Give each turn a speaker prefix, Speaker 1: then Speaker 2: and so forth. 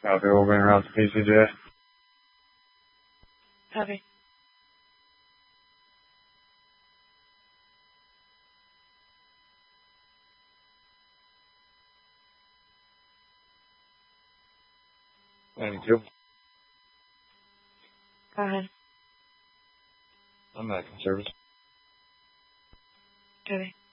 Speaker 1: Copy, we'll bring her out to PCJ.
Speaker 2: Copy.
Speaker 1: Go
Speaker 2: ahead.
Speaker 1: I'm back in service.
Speaker 2: Copy.